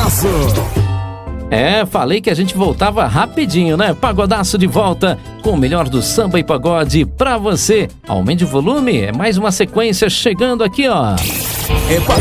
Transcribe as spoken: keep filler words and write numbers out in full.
Pagodaço. É, falei que a gente voltava rapidinho, né? Pagodaço de volta com o melhor do samba e pagode pra você. Aumente o volume, é mais uma sequência chegando aqui, ó. É